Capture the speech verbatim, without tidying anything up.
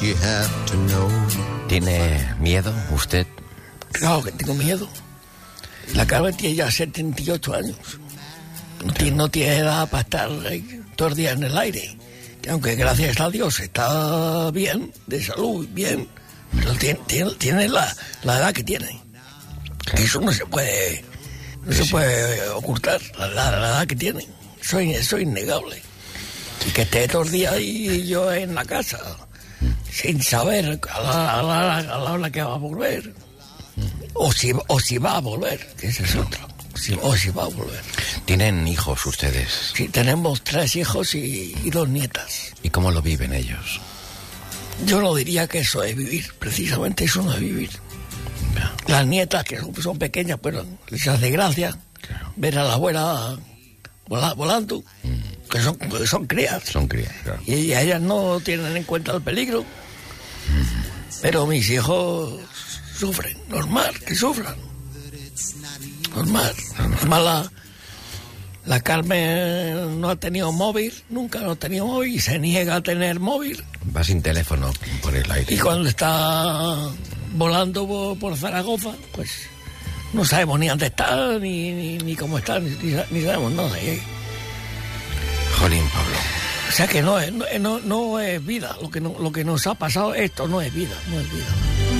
You have to know. ¿Tiene miedo usted? Claro que tengo miedo. La Carmen tiene ya setenta y ocho años. No tiene, no tiene edad para estar ahí todo el día en el aire. Aunque gracias a Dios está bien, de salud, bien. Pero tiene, tiene, tiene la, la edad que tiene. Claro. Eso no se puede, no Sí, se sí. puede ocultar, la, la, la edad que tiene. Eso, es- eso es innegable. Y que esté todo el día ahí yo en la casa, sin saber a la, a la, a la hora que va a volver. O si, o si va a volver, que ese es otro. Si- o si va a volver. ¿Tienen hijos ustedes? Sí, tenemos tres hijos y, y dos nietas. ¿Y cómo lo viven ellos? Yo no diría que eso es vivir, precisamente eso no es vivir. Ya. Las nietas, que son, son pequeñas, pero les hace gracia Claro. ver a la abuela vola- volando, que son, que son crías. Son crías, claro. Y ellas no tienen en cuenta el peligro. Pero mis hijos sufren, normal, que sufran. Normal, normal. La, la Carmen no ha tenido móvil, nunca no ha tenido móvil y se niega a tener móvil. Va sin teléfono por el aire. Y cuando está volando por, por Zaragoza, pues no sabemos ni dónde está, ni, ni, ni cómo está, ni, ni, ni sabemos nada. Y- Jolín, Pablo. o sea que no es, no, no, no es vida, lo que, no, lo que nos ha pasado, esto no es vida, no es vida.